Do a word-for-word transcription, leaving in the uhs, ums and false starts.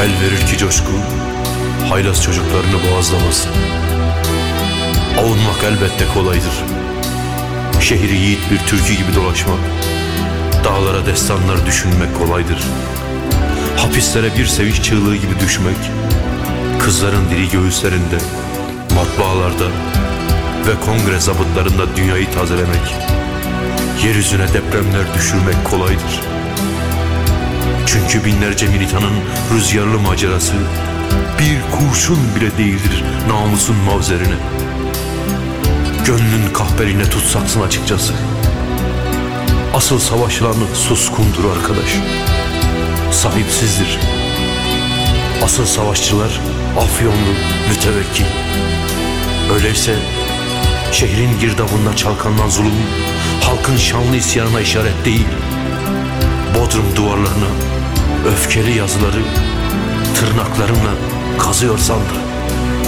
El verir ki coşku haylaz çocuklarını boğazlamasın. Avunmak elbette kolaydır. Şehri yiğit bir türkü gibi dolaşmak, dağlara destanlar düşünmek kolaydır. Hapislere bir sevinç çığlığı gibi düşmek, kızların diri göğüslerinde, matbaalarda ve kongre zabıtlarında dünyayı tazelemek, yeryüzüne depremler düşürmek kolaydır. Çünkü binlerce militanın rüzgarlı macerası bir kurşun bile değildir namusun mavzerine. Gönlün kahpeline tutsaksın açıkçası. Asıl savaşılan suskundur arkadaş, sahipsizdir. Asıl savaşçılar afyonlu, mütevekkil. Öyleyse şehrin girdabında çalkanılan zulüm halkın şanlı isyanına işaret değil, Bodrum duvarlarına öfkeli yazıları tırnaklarımla kazıyorsan da